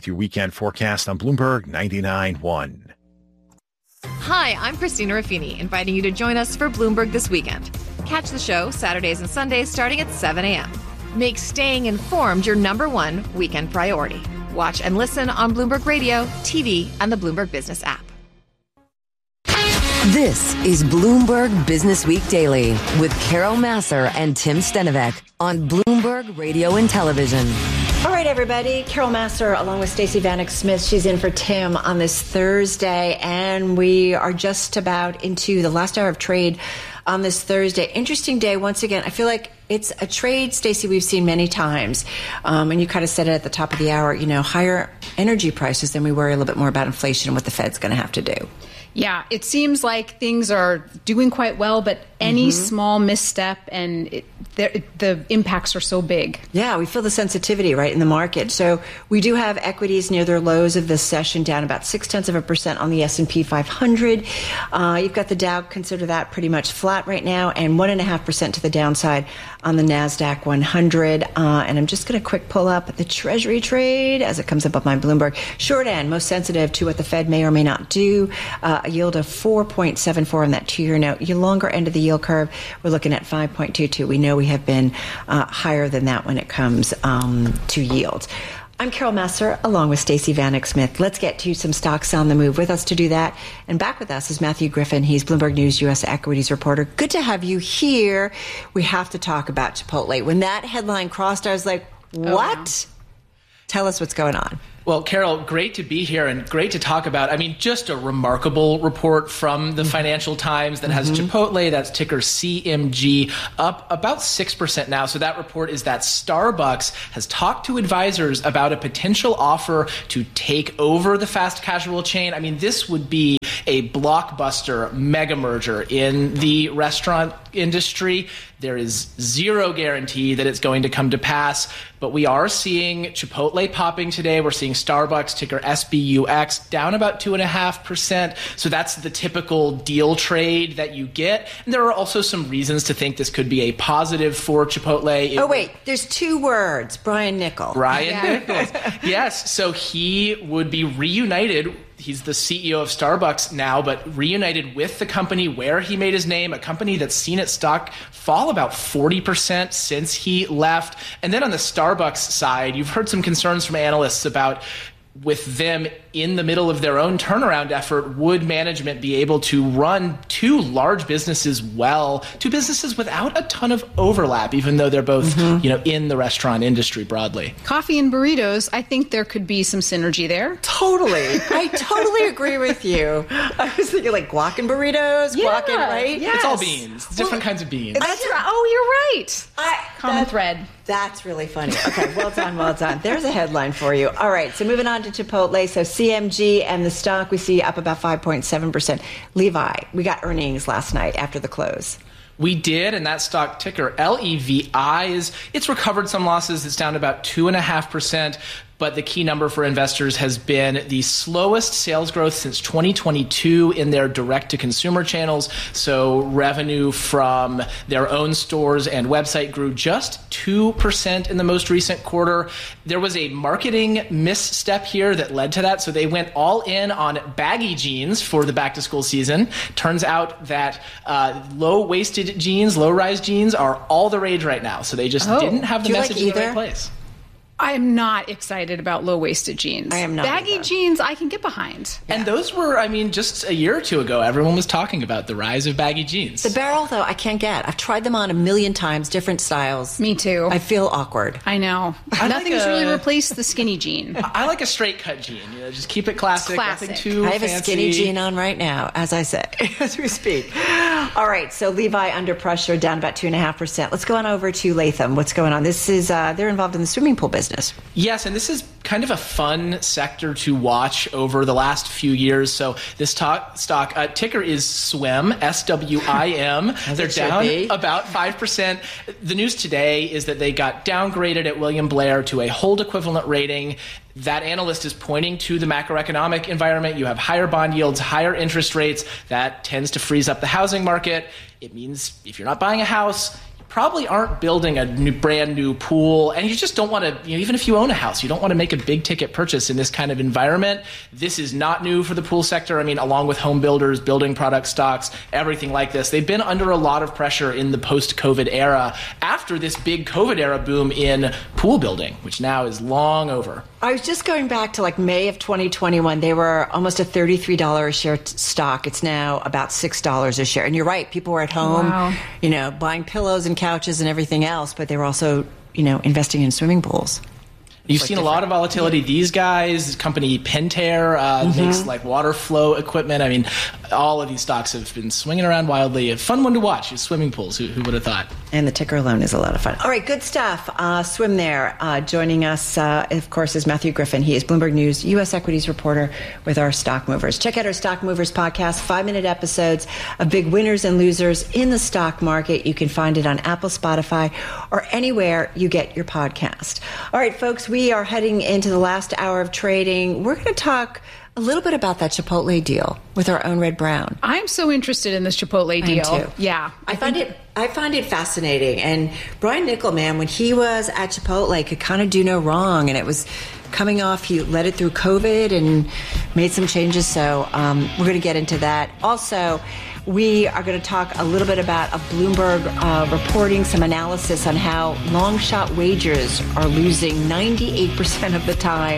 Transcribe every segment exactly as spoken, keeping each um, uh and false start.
with your weekend forecast on Bloomberg ninety-nine point one. Hi, I'm Christina Raffini, inviting you to join us for Bloomberg This Weekend. Catch the show Saturdays and Sundays starting at seven a.m. Make staying informed your number one weekend priority. Watch and listen on Bloomberg Radio, T V, and the Bloomberg Business app. This is Bloomberg Business Week Daily with Carol Massar and Tim Stenovec on Bloomberg Radio and Television. All right, everybody. Carol Massar along with Stacey Vanek Smith. She's in for Tim on this Thursday, and we are just about into the last hour of trade on this Thursday. Interesting day once again. I feel like it's a trade, Stacey, we've seen many times. Um, and you kind of said it at the top of the hour, you know, higher energy prices, then we worry a little bit more about inflation and what the Fed's going to have to do. Yeah, it seems like things are doing quite well, but any mm-hmm. small misstep and it, the impacts are so big. Yeah, we feel the sensitivity right in the market. So we do have equities near their lows of this session, down about six tenths of a percent on the S and P five hundred. Uh, you've got the Dow, consider that pretty much flat right now, and one and a half percent to the downside on the NASDAQ one hundred. Uh, and I'm just going to quick pull up the Treasury trade as it comes up on my Bloomberg. Short end, most sensitive to what the Fed may or may not do. Uh, a yield of four point seven four on that two-year note. Your longer end of the yield curve, we're looking at five point two two. We know we have been uh, higher than that when it comes um, to yields. I'm Carol Massar along with Stacey Vanek Smith. Let's get to some stocks on the move. With us to do that and back with us is Matthew Griffin. He's Bloomberg News U S equities reporter. Good to have you here. We have to talk about Chipotle. When that headline crossed, I was like, what? Oh, wow. Tell us what's going on. Well, Carol, great to be here and great to talk about. I mean, just a remarkable report from the Financial Times that has mm-hmm. Chipotle, that's ticker C M G, up about six percent now. So that report is that Starbucks has talked to advisors about a potential offer to take over the fast casual chain. I mean, this would be a blockbuster mega merger in the restaurant industry. There is zero guarantee that it's going to come to pass, but we are seeing Chipotle popping today. We're seeing Starbucks, ticker S B U X, down about two and a half percent. So that's the typical deal trade that you get. And there are also some reasons to think this could be a positive for Chipotle. It oh, wait, there's two words, Brian Niccol. Brian yeah. Nichols. Yes, so he would be reunited. He's the C E O of Starbucks now, but reunited with the company where he made his name, a company that's seen its stock fall about forty percent since he left. And then on the Starbucks side, you've heard some concerns from analysts about with them in the middle of their own turnaround effort, would management be able to run two large businesses well, two businesses without a ton of overlap, even though they're both, mm-hmm. you know, in the restaurant industry broadly? Coffee and burritos, I think there could be some synergy there. Totally. I totally agree with you. I was thinking like guac and burritos, yeah, guac and, right? Yes. It's all beans. It's different well, kinds of beans. That's right. Oh, you're right. I, Common that, thread. That's really funny. Okay, well done, well done. There's a headline for you. All right, so moving on to Chipotle. So C M G and the stock we see up about five point seven percent. Levi, we got earnings last night after the close. We did, and that stock ticker L E V I is it's recovered some losses. It's down about two and a half percent. But the key number for investors has been the slowest sales growth since twenty twenty-two in their direct-to-consumer channels. So revenue from their own stores and website grew just two percent in the most recent quarter. There was a marketing misstep here that led to that. So they went all in on baggy jeans for the back-to-school season. Turns out that uh, low-waisted jeans, low-rise jeans are all the rage right now. So they just oh, didn't have the message like in the right place. I'm not excited about low-waisted jeans. I am not. Baggy either. jeans, I can get behind. Yeah. And those were, I mean, just a year or two ago, everyone was talking about the rise of baggy jeans. The barrel, though, I can't get. I've tried them on a million times, different styles. Me too. I feel awkward. I know. I Nothing's like a, really replaced the skinny jean. I like a straight cut jean. You know, just keep it classic. classic. Nothing too I have fancy. a skinny jean on right now, as I say, as we speak. All right, so Levi under pressure, down about two and a half percent. Let's go on over to Latham. What's going on? This is uh, they're involved in the swimming pool business. Yes, and this is kind of a fun sector to watch over the last few years. So this talk, stock uh, ticker is Swim, S W I M. They're down be. about five percent. The news today is that they got downgraded at William Blair to a hold equivalent rating. That analyst is pointing to the macroeconomic environment. You have higher bond yields, higher interest rates. That tends to freeze up the housing market. It means if you're not buying a house, probably aren't building a new, brand new pool, and you just don't want to, you know, even if you own a house, you don't want to make a big ticket purchase in this kind of environment. This is not new for the pool sector. I mean, along with home builders, building product stocks, everything like this, they've been under a lot of pressure in the post-COVID era after this big COVID era boom in pool building, which now is long over. I was just going back to like May of twenty twenty-one. They were almost a thirty-three dollars a share t- stock. It's now about six dollars a share. And you're right. People were at home, wow. you know, buying pillows and couches and everything else, but they were also, you know, investing in swimming pools. You've like seen different. a lot of volatility. Yeah. These guys, company Pentair, uh, mm-hmm. makes like water flow equipment. I mean, all of these stocks have been swinging around wildly. A fun one to watch is swimming pools. Who, who would have thought? And the ticker alone is a lot of fun. All right, good stuff. Uh, swim there. Uh, joining us, uh, of course, is Matthew Griffin. He is Bloomberg News U S equities reporter with our Stock Movers. Check out our Stock Movers podcast, five-minute episodes of big winners and losers in the stock market. You can find it on Apple, Spotify, or anywhere you get your podcast. All right, folks, we are heading into the last hour of trading. We're going to talk a little bit about that Chipotle deal with our own Red Brown. I'm so interested in this Chipotle deal. I am too. Yeah. I, I find it I find it fascinating. And Brian Niccol, man, when he was at Chipotle, could kind of do no wrong. And it was coming off, he led it through COVID and made some changes. So um, we're going to get into that. Also, we are going to talk a little bit about a Bloomberg uh, reporting some analysis on how long shot wagers are losing ninety-eight percent of the time.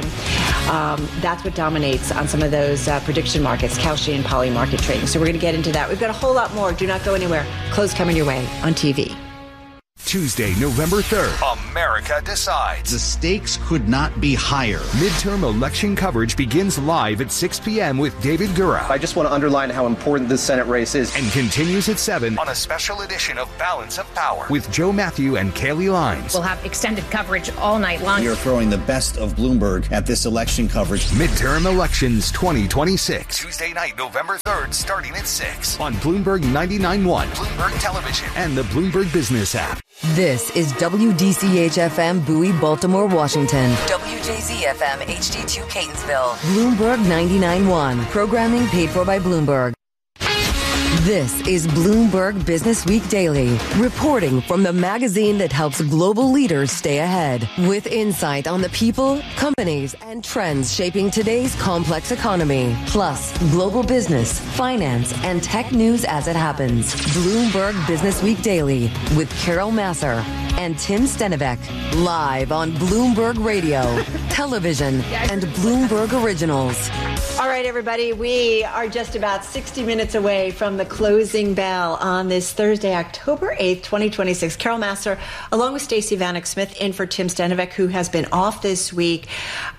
Um, that's what dominates on some of those uh, prediction markets, Kalshi and Poly market trading. So we're going to get into that. We've got a whole lot more. Do not go anywhere. Close coming your way on T V. Tuesday, November third. America Decides. The stakes could not be higher. Midterm election coverage begins live at six p.m. with David Gura. I just want to underline how important this Senate race is. And continues at seven on a special edition of Balance of Power with Joe Matthew and Kaylee Lines. We'll have extended coverage all night long. You're throwing the best of Bloomberg at this election coverage. Midterm elections twenty twenty-six. Tuesday night, November third, starting at six. On Bloomberg ninety-nine point one. Bloomberg Television. And the Bloomberg Business app. This is W D C H F M Bowie, Baltimore, Washington. W J Z F M H D two Catonsville. Bloomberg ninety-nine point one. Programming paid for by Bloomberg. This is Bloomberg Business Week Daily, reporting from the magazine that helps global leaders stay ahead, with insight on the people, companies, and trends shaping today's complex economy, plus global business, finance, and tech news as it happens. Bloomberg Business Week Daily with Carol Massar and Tim Stenivek, live on Bloomberg Radio, television, and Bloomberg Originals. All right, everybody, we are just about sixty minutes away from the closing bell on this Thursday, October eighth, twenty twenty-six. Carol Massar, along with Stacey Vanek Smith, in for Tim Stenivek, who has been off this week.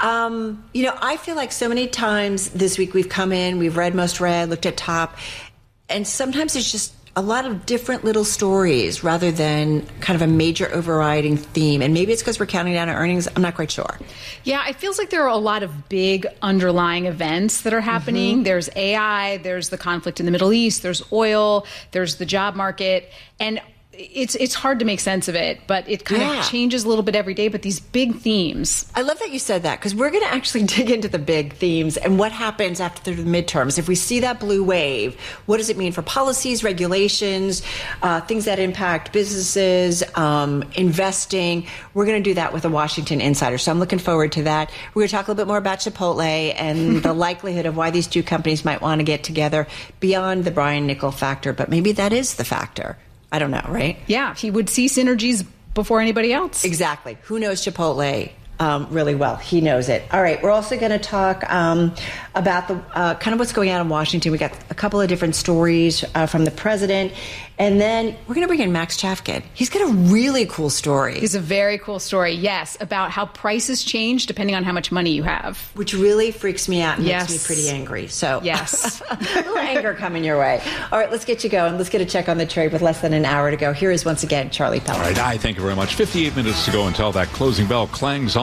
Um, you know, I feel like so many times this week we've come in, we've read most read, looked at top, and sometimes it's just a lot of different little stories rather than kind of a major overriding theme. And maybe it's because we're counting down our earnings. I'm not quite sure. Yeah, it feels like there are a lot of big underlying events that are happening. Mm-hmm. There's A I, there's the conflict in the Middle East, there's oil, there's the job market. And it's it's hard to make sense of it, but it kind yeah. of changes a little bit every day. But these big themes. I love that you said that, because we're going to actually dig into the big themes and what happens after the midterms. If we see that blue wave, what does it mean for policies, regulations, uh, things that impact businesses, um, investing? We're going to do that with a Washington Insider. So I'm looking forward to that. We're going to talk a little bit more about Chipotle and the likelihood of why these two companies might want to get together beyond the Brian Niccol factor. But maybe that is the factor. I don't know, right? Yeah, he would see synergies before anybody else. Exactly. Who knows Chipotle um, really well? He knows it. All right, we're also going to talk um, about the uh, kind of what's going on in Washington. We got a couple of different stories uh, from the president. And then we're going to bring in Max Chafkin. He's got a really cool story. It's a very cool story, yes, about how prices change depending on how much money you have. Which really freaks me out and yes. makes me pretty angry. So yes. a little anger coming your way. All right, let's get you going. Let's get a check on the trade with less than an hour to go. Here is once again Charlie Pellet. All right, I thank you very much. fifty-eight minutes to go until that closing bell clangs on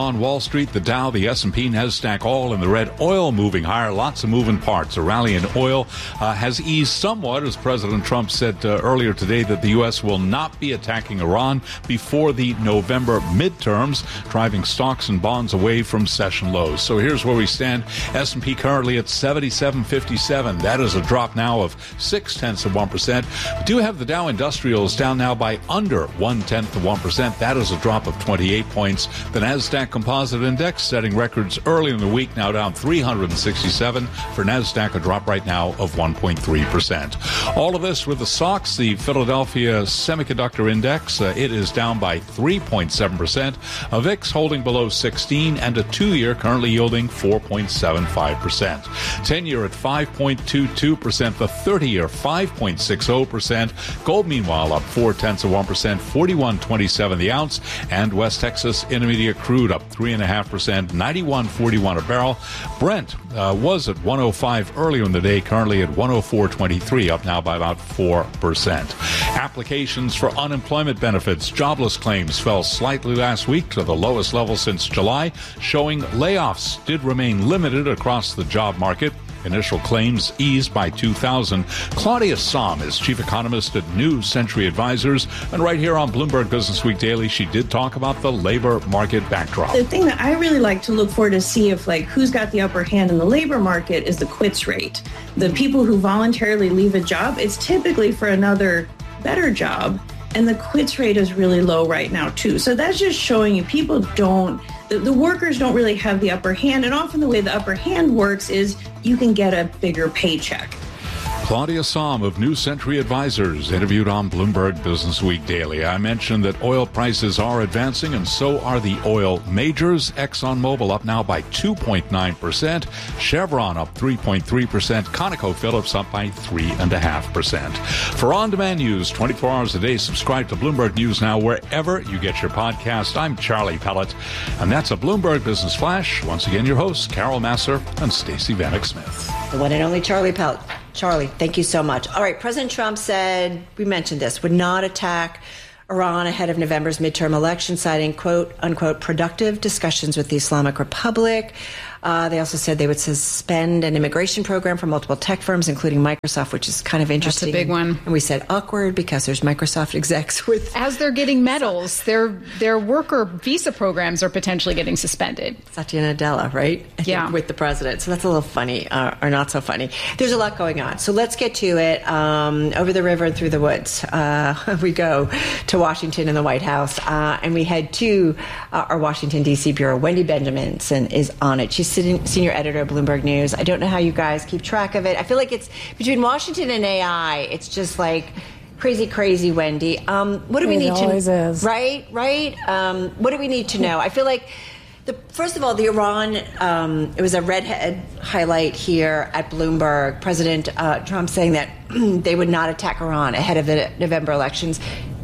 on Wall Street. The Dow, the S and P, NASDAQ, all in the red. Oil moving higher. Lots of moving parts. A rally in oil uh, has eased somewhat, as President Trump said uh, earlier today that the U S will not be attacking Iran before the November midterms, driving stocks and bonds away from session lows. So here's where we stand. S and P currently at seventy-seven fifty-seven. That is a drop now of six tenths of one percent. We do have the Dow Industrials down now by under one tenth of one percent. That is a drop of twenty-eight points. The NASDAQ Composite Index setting records early in the week, now down three hundred sixty-seven. For NASDAQ, a drop right now of one point three percent. All of this with the S O X, the Philadelphia Semiconductor Index. Uh, it is down by three point seven percent. A V I X holding below sixteen, and a two-year currently yielding four point seven five percent. ten-year at five point two two percent. The thirty-year five point six zero percent. Gold, meanwhile, up four tenths of one percent, forty-one twenty-seven the ounce. And West Texas Intermediate crude up three point five percent, ninety-one forty-one a barrel. Brent uh, was at one oh five earlier in the day, currently at one oh four twenty-three, up now by about four percent. Applications for unemployment benefits, jobless claims fell slightly last week to the lowest level since July, showing layoffs did remain limited across the job market. Initial claims eased by two thousand. Claudia Sahm is chief economist at New Century Advisors. And right here on Bloomberg Business Week Daily, she did talk about the labor market backdrop. The thing that I really like to look for to see if, like, who's got the upper hand in the labor market is the quits rate. The people who voluntarily leave a job, it's typically for another better job. And the quits rate is really low right now, too. So that's just showing you people don't, the, the workers don't really have the upper hand. And often the way the upper hand works is you can get a bigger paycheck. Claudia Sahm of New Century Advisors, interviewed on Bloomberg Business Week Daily. I mentioned that oil prices are advancing, and so are the oil majors. ExxonMobil up now by two point nine percent. Chevron up three point three percent. ConocoPhillips up by three point five percent. For on-demand news twenty-four hours a day, subscribe to Bloomberg News Now wherever you get your podcast. I'm Charlie Pellet, and that's a Bloomberg Business Flash. Once again, your hosts, Carol Masser and Stacey Vanek Smith. The one and only Charlie Pellet. Charlie, thank you so much. All right, President Trump said, we mentioned this, would not attack Iran ahead of November's midterm election, citing, quote, unquote, productive discussions with the Islamic Republic. Uh, they also said they would suspend an immigration program for multiple tech firms, including Microsoft, which is kind of interesting. That's a big one. And we said awkward because there's Microsoft execs with... As they're getting medals, their their worker visa programs are potentially getting suspended. Satya Nadella, right? I think, yeah. With the president. So that's a little funny, uh, or not so funny. There's a lot going on. So let's get to it. Um, over the river and through the woods, uh, we go to Washington and the White House. Uh, and we head to uh, our Washington, D C bureau. Wendy Benjaminson is on it. She's sitting, senior editor of Bloomberg News. I don't know how you guys keep track of it. I feel like it's between Washington and A I. It's just like crazy, crazy, Wendy. Um, what do we it need always to is. Right, right. Um, what do we need to know? I feel like the first of all, the Iran. Um, it was a redhead highlight here at Bloomberg. President uh, Trump saying that they would not attack Iran ahead of the November elections.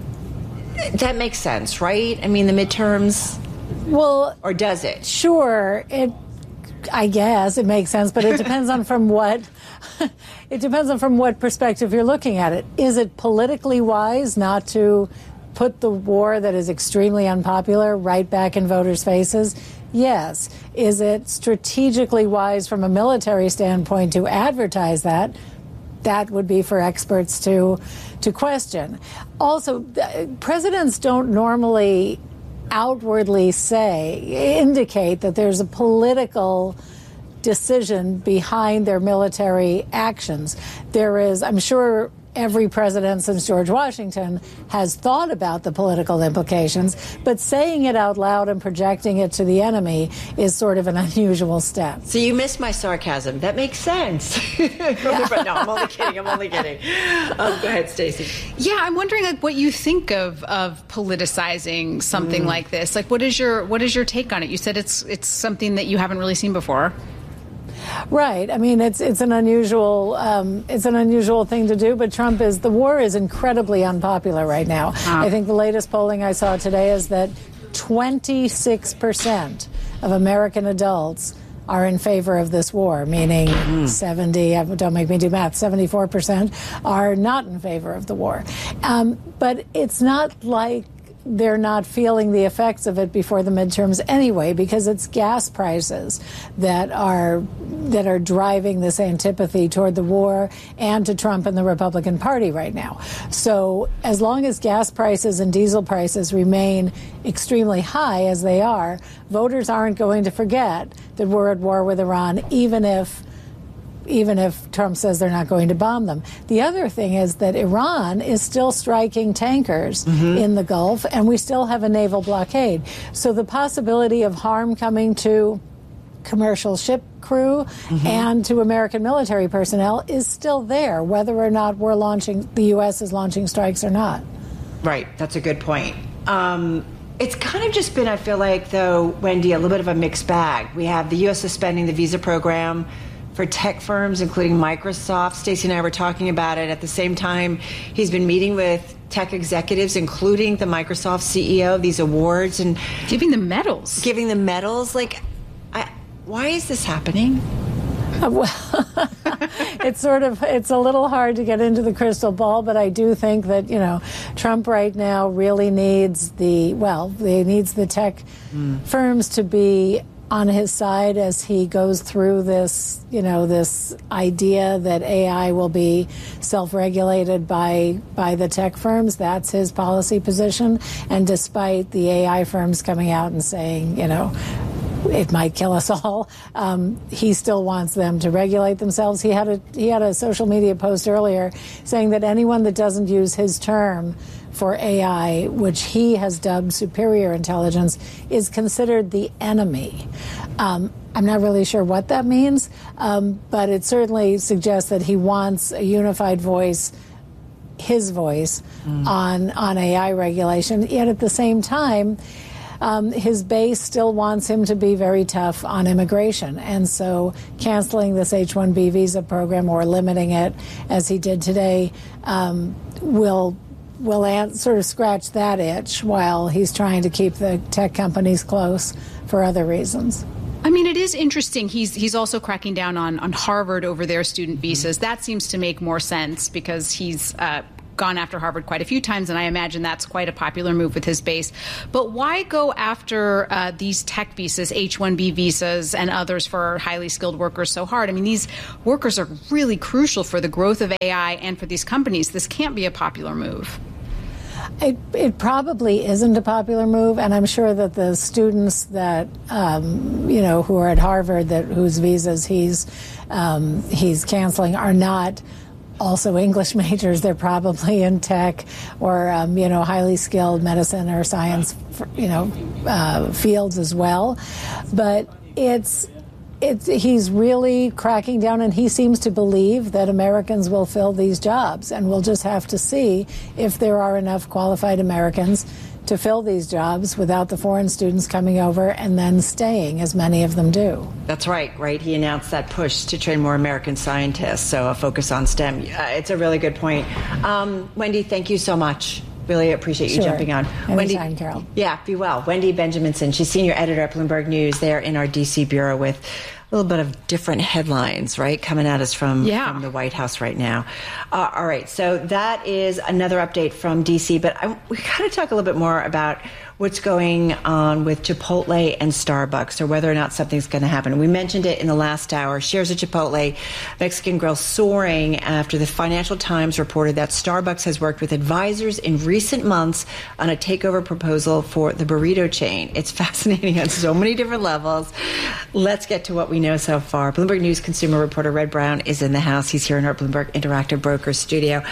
That makes sense, right? I mean, the midterms. Well, or does it? Sure, it. I guess it makes sense, but it depends on from what. It depends on from what perspective you're looking at it. Is it politically wise not to put the war that is extremely unpopular right back in voters' faces? Yes. Is it strategically wise from a military standpoint to advertise that? That would be for experts to to question. Also, presidents don't normally outwardly say, indicate that there's a political decision behind their military actions. There is, I'm sure every president since George Washington has thought about the political implications, but saying it out loud and projecting it to the enemy is sort of an unusual step. So you missed my sarcasm. That makes sense. No, I'm only kidding. I'm only kidding. Um, go ahead, Stacey. Yeah, I'm wondering like what you think of of politicizing something mm. like this. Like, what is your what is your take on it? You said it's it's something that you haven't really seen before. Right. I mean, it's it's an unusual um, it's an unusual thing to do. But Trump is the war is incredibly unpopular right now. Ah. I think the latest polling I saw today is that twenty-six percent of American adults are in favor of this war, meaning mm. seventy, don't make me do math, seventy-four percent are not in favor of the war. Um, but it's not like they're not feeling the effects of it before the midterms anyway, because it's gas prices that are that are driving this antipathy toward the war and to Trump and the Republican Party right now. So as long as gas prices and diesel prices remain extremely high as they are, voters aren't going to forget that we're at war with Iran, even if even if Trump says they're not going to bomb them. The other thing is that Iran is still striking tankers mm-hmm. in the Gulf, and we still have a naval blockade. So the possibility of harm coming to commercial ship crew mm-hmm. and to American military personnel is still there, whether or not we're launching, the U S is launching strikes or not. Right. That's a good point. Um, It's kind of just been, I feel like, though, Wendy, a little bit of a mixed bag. We have the U S suspending the visa program for tech firms, including Microsoft. Stacey and I were talking about it. At the same time, he's been meeting with tech executives, including the Microsoft C E O, these awards, and giving them medals. Giving them medals. Like, I, why is this happening? Uh, well, it's sort of, it's a little hard to get into the crystal ball, but I do think that, you know, Trump right now really needs the, well, he needs the tech mm. firms to be on his side as he goes through this, you know, this idea that A I will be self-regulated by by the tech firms. That's his policy position. And despite the A I firms coming out and saying, you know, it might kill us all, um, he still wants them to regulate themselves. He had a he had a social media post earlier saying that anyone that doesn't use his term for A I, which he has dubbed superior intelligence, is considered the enemy. Um, I'm not really sure what that means, um, but it certainly suggests that he wants a unified voice, his voice, mm. on, on A I regulation. Yet at the same time, um, his base still wants him to be very tough on immigration. And so canceling this H one B visa program or limiting it, as he did today, um, will will an- sort of scratch that itch while he's trying to keep the tech companies close for other reasons. I mean, it is interesting. He's he's also cracking down on, on Harvard over their student visas. That seems to make more sense because he's uh, gone after Harvard quite a few times, and I imagine that's quite a popular move with his base. But why go after uh, these tech visas, H one B visas, and others for highly skilled workers so hard? I mean, these workers are really crucial for the growth of A I and for these companies. This can't be a popular move. It, it probably isn't a popular move, and I'm sure that the students that um, you know who are at Harvard, that whose visas he's um, he's canceling, are not also English majors. They're probably in tech or um, you know highly skilled medicine or science you know uh, fields as well. But it's. It's, he's really cracking down, and he seems to believe that Americans will fill these jobs, and we'll just have to see if there are enough qualified Americans to fill these jobs without the foreign students coming over and then staying, as many of them do. That's right, right? He announced that push to train more American scientists, so a focus on STEM. Uh, it's a really good point. Um, Wendy, thank you so much. Really appreciate you sure. jumping on. Anytime, Wendy, Carol. Yeah, be well. Wendy Benjaminson, she's senior editor at Bloomberg News. They're in our D C bureau with a little bit of different headlines, right, coming at us from, yeah. from the White House right now. Uh, all right, so that is another update from D C, but I, we got to talk a little bit more about what's going on with Chipotle and Starbucks, or whether or not something's going to happen. We mentioned it in the last hour. Shares of Chipotle, Mexican Grill, soaring after the Financial Times reported that Starbucks has worked with advisors in recent months on a takeover proposal for the burrito chain. It's fascinating on so many different levels. Let's get to what we know so far. Bloomberg News consumer reporter Red Brown is in the house. He's here in our Bloomberg Interactive Brokers studio.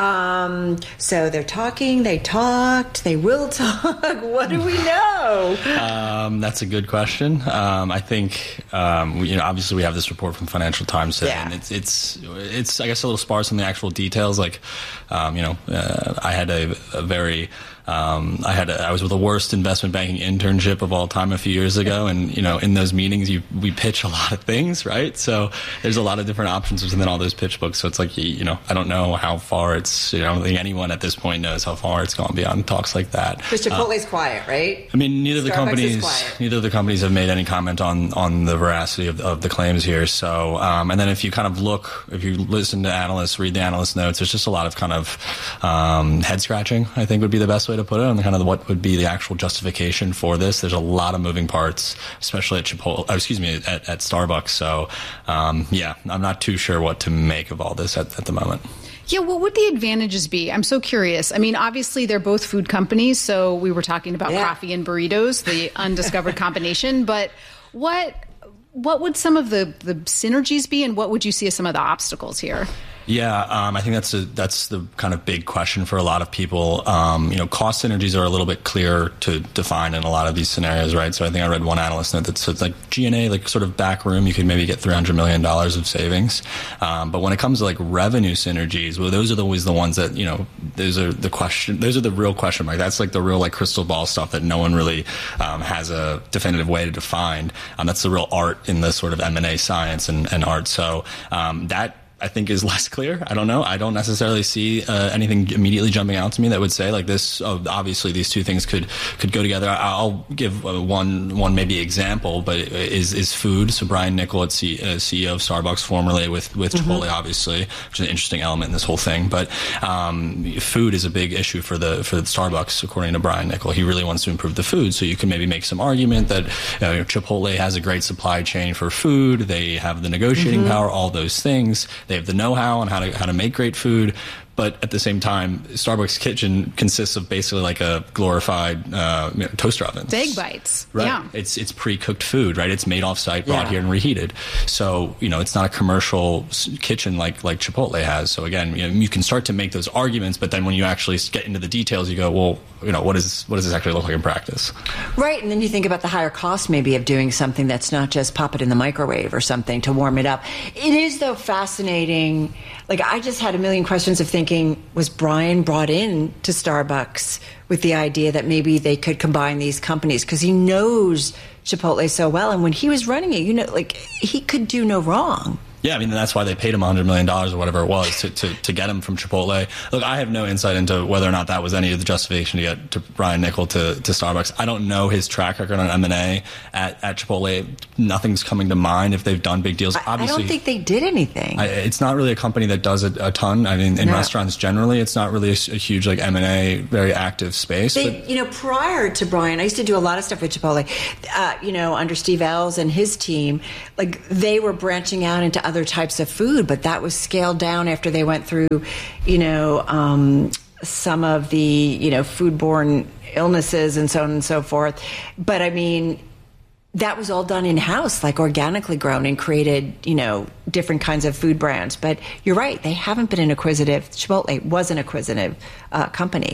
Um, so they're talking, they talked, they will talk. What do we know? Um, that's a good question. Um, I think, um, we, you know, obviously we have this report from Financial Times today, yeah. and it's, it's, it's, I guess, a little sparse on the actual details. Like, um, you know, uh, I had a, a very, um, I had, a, I was with the worst investment banking internship of all time a few years ago, and you know, in those meetings, you we pitch a lot of things, right? So there's a lot of different options within all those pitch books. So it's like, you, you know, I don't know how far it's, you know, I don't think anyone at this point knows how far it's gone beyond talks like that. Because Chipotle's uh, quiet, right? I mean, neither of the Starbucks companies, neither of the companies have made any comment on on the veracity of, of the claims here. So, um, and then if you kind of look, if you listen to analysts, read the analyst notes, there's just a lot of kind of um, head scratching, I think would be the best way way to put it on kind of what would be the actual justification for this. There's a lot of moving parts, especially at Chipotle, oh, excuse me, at, at Starbucks. So, um, yeah, I'm not too sure what to make of all this at, at the moment. Yeah, what would the advantages be? I'm so curious. I mean, obviously, they're both food companies, so we were talking about yeah. coffee and burritos, the undiscovered combination. But what what would some of the, the synergies be, and what would you see as some of the obstacles here? Yeah, um, I think that's a, that's the kind of big question for a lot of people. Um, you know, cost synergies are a little bit clearer to define in a lot of these scenarios, right? So I think I read one analyst note that says like G and A, like sort of back room, you could maybe get three hundred million dollars of savings. Um, but when it comes to like revenue synergies, well, those are always the ones that, you know, those are the question, those are the real question mark. That's like the real like crystal ball stuff that no one really um, has a definitive way to define. Um, that's the real art in the sort of M and A science and, and art. So um, that, I think is less clear. I don't know. I don't necessarily see uh, anything immediately jumping out to me that would say like this. Oh, obviously, these two things could could go together. I'll give uh, one one maybe example, but is is food. So Brian Niccol, C, uh, C E O of Starbucks, formerly with with mm-hmm. Chipotle, obviously, which is an interesting element in this whole thing. But um, food is a big issue for the for the Starbucks, according to Brian Niccol. He really wants to improve the food. So you can maybe make some argument that you know, Chipotle has a great supply chain for food. They have the negotiating mm-hmm. power. All those things. They have the know-how on how to how to make great food. But at the same time, Starbucks kitchen consists of basically like a glorified uh, you know, toaster oven. Egg bites. Right. Yeah. It's it's pre-cooked food, right? It's made off-site, brought yeah. here and reheated. So, you know, it's not a commercial kitchen like like Chipotle has. So again, you know, you can start to make those arguments, but then when you actually get into the details, you go, well, you know, what is what does this actually look like in practice? Right. And then you think about the higher cost maybe of doing something that's not just pop it in the microwave or something to warm it up. It is, though, fascinating. Like, I just had a million questions of thinking, was Brian brought in to Starbucks with the idea that maybe they could combine these companies? Because he knows Chipotle so well. And when he was running it, you know, like, he could do no wrong. Yeah, I mean, that's why they paid him one hundred million dollars or whatever it was to, to, to get him from Chipotle. Look, I have no insight into whether or not that was any of the justification to get to Brian Niccol to, to Starbucks. I don't know his track record on M and A at, at Chipotle. Nothing's coming to mind if they've done big deals. I, Obviously, I don't think they did anything. I, it's not really a company that does a, a ton. I mean, in no. restaurants generally, it's not really a, a huge like M and A, very active space. They, but, you know, prior to Brian, I used to do a lot of stuff with Chipotle. Uh, you know, under Steve Ells and his team, like they were branching out into other types of food. But that was scaled down after they went through, you know, um, some of the, you know, foodborne illnesses and so on and so forth. But I mean, that was all done in-house, like organically grown and created, you know, different kinds of food brands. But you're right, they haven't been an acquisitive, Chipotle was an acquisitive uh, company.